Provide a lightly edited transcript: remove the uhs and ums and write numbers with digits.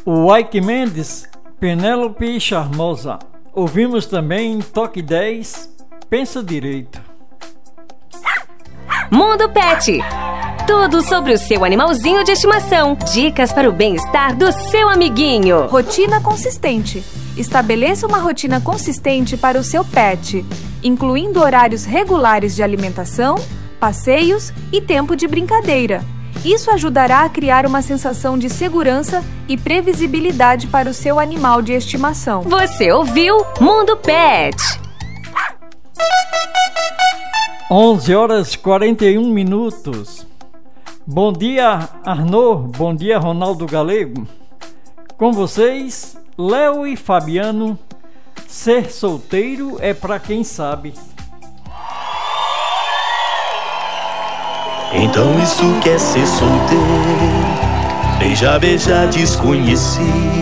O Ike Mendes, Penélope Charmosa. Ouvimos também Toque 10, Pensa Direito. Mundo Pet. Tudo sobre o seu animalzinho de estimação. Dicas para o bem-estar do seu amiguinho. Rotina consistente. Estabeleça uma rotina consistente para o seu pet, incluindo horários regulares de alimentação, passeios e tempo de brincadeira. Isso ajudará a criar uma sensação de segurança e previsibilidade para o seu animal de estimação. Você ouviu Mundo Pet. 11h41. Bom dia, Arnaud. Bom dia, Ronaldo Galego. Com vocês, Léo e Fabiano. Ser solteiro é pra quem sabe. Então isso quer ser solteiro, beijar desconhecido.